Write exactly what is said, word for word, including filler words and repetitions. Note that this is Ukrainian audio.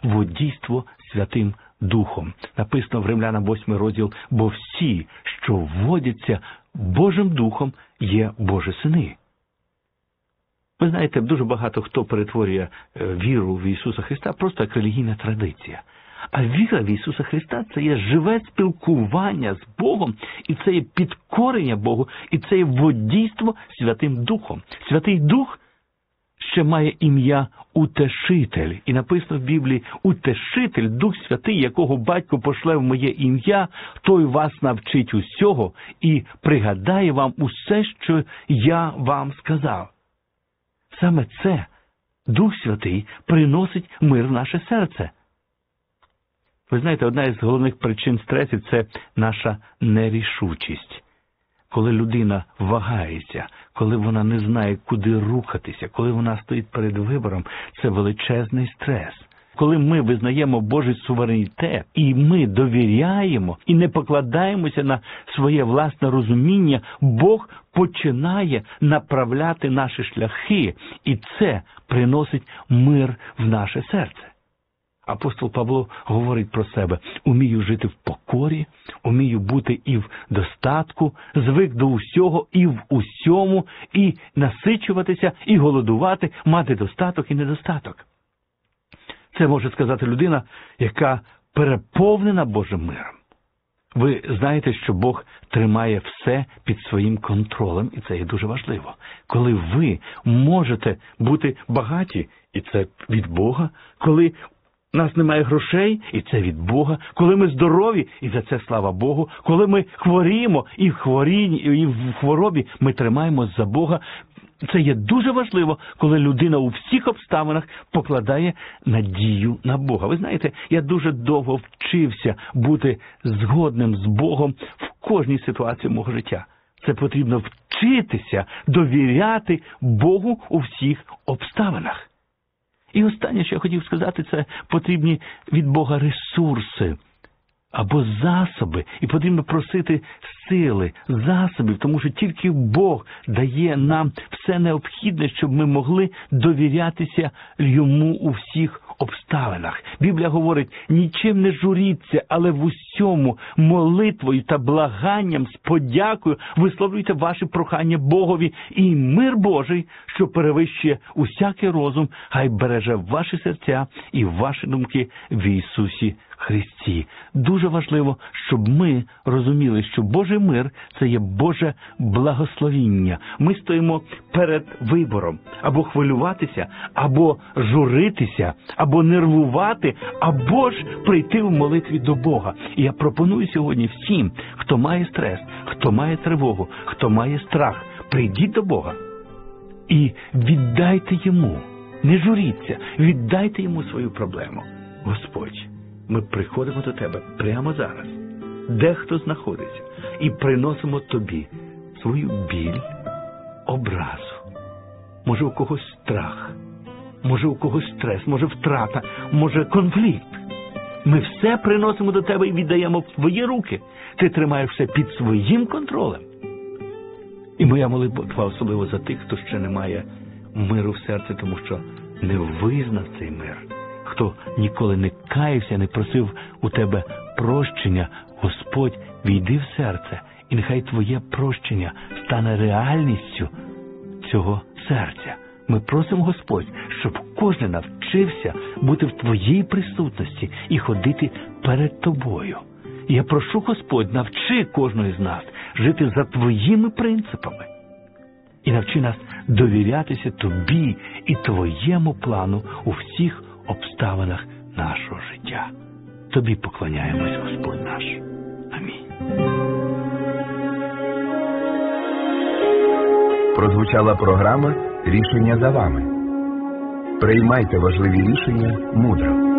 водійство Святим Духом. Написано в Римлянам восьмий розділ: «Бо всі, що водяться Божим Духом, є Божі сини». Ви знаєте, дуже багато хто перетворює віру в Ісуса Христа просто як релігійна традиція. А віра в Ісуса Христа – це є живе спілкування з Богом, і це є підкорення Богу, і це є водійство Святим Духом. Святий Дух ще має ім'я Утешитель. І написано в Біблії: «Утешитель, Дух Святий, якого Батько пошле в моє ім'я, той вас навчить усього і пригадає вам усе, що я вам сказав». Саме це Дух Святий приносить мир в наше серце. Ви знаєте, одна із головних причин стресів – це наша нерішучість. Коли людина вагається, коли вона не знає, куди рухатися, коли вона стоїть перед вибором, це величезний стрес. Коли ми визнаємо Божий суверенітет, і ми довіряємо, і не покладаємося на своє власне розуміння, Бог починає направляти наші шляхи, і це приносить мир в наше серце. Апостол Павло говорить про себе: «Умію жити в покорі, умію бути і в достатку, звик до усього і в усьому, і насичуватися, і голодувати, мати достаток і недостаток». Це може сказати людина, яка переповнена Божим миром. Ви знаєте, що Бог тримає все під своїм контролем, і це є дуже важливо. Коли ви можете бути багаті, і це від Бога, коли у нас немає грошей, і це від Бога, коли ми здорові, і за це слава Богу, коли ми хворіємо, і в хворінні, і в хворобі ми тримаємось за Бога. Це є дуже важливо, коли людина у всіх обставинах покладає надію на Бога. Ви знаєте, я дуже довго вчився бути згодним з Богом в кожній ситуації мого життя. Це потрібно вчитися довіряти Богу у всіх обставинах. І останнє, що я хотів сказати, це потрібні від Бога ресурси або засоби. І потрібно просити сили, засобів, тому що тільки Бог дає нам все необхідне, щоб ми могли довірятися Йому у всіх обставинах. Біблія говорить: «Нічим не журіться, але в усьому молитвою та благанням з подякою висловлюйте ваші прохання Богові, і мир Божий, що перевищує усякий розум, хай береже ваші серця і ваші думки в Ісусі Христі». Дуже важливо, щоб ми розуміли, що Божий мир – це є Боже благословіння. Ми стоїмо перед вибором: або хвилюватися, або журитися, або нервувати, або ж прийти в молитві до Бога. І я пропоную сьогодні всім, хто має стрес, хто має тривогу, хто має страх, прийдіть до Бога і віддайте Йому. Не журіться, віддайте Йому свою проблему. Господь, ми приходимо до Тебе прямо зараз, де хто знаходиться, і приносимо Тобі свою біль, образу. Може, у когось страх, може, у когось стрес, може, втрата, може, конфлікт. Ми все приносимо до Тебе і віддаємо в Твої руки. Ти тримаєш все під своїм контролем. І моя молитва особливо за тих, хто ще не має миру в серці, тому що не визнав цей мир. Хто ніколи не каявся, не просив у Тебе прощення, Господь, війди в серце, і нехай Твоє прощення стане реальністю цього серця. Ми просимо, Господь, щоб кожен навчився бути в Твоїй присутності і ходити перед Тобою. І я прошу, Господь, навчи кожного з нас жити за Твоїми принципами. І навчи нас довірятися Тобі і Твоєму плану у всіх обставинах нашого життя. Тобі поклоняємось, Господь наш. Амінь. Прозвучала програма «Рішення за вами». Приймайте важливі рішення мудро.